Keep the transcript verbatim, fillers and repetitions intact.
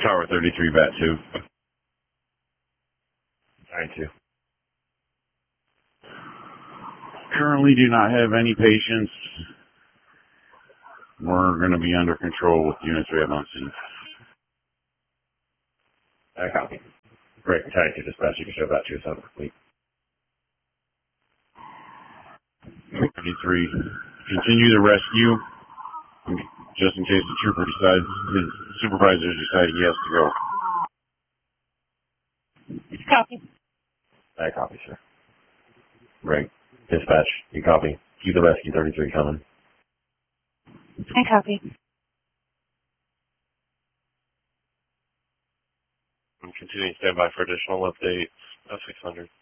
Tower thirty-three, bat two. Nine two. Currently do not have any patients. We're going to be under control with the units we have on scene. I copy. Great. Tag to dispatch. You can show that to yourself. Complete. thirty-three. Continue the rescue. Just in case the trooper decides, his supervisors decide he has to go. Copy. I copy, sir. Great. Dispatch. You copy. Keep the rescue thirty-three coming. I copy. I'm continuing standby for additional updates. F six hundred.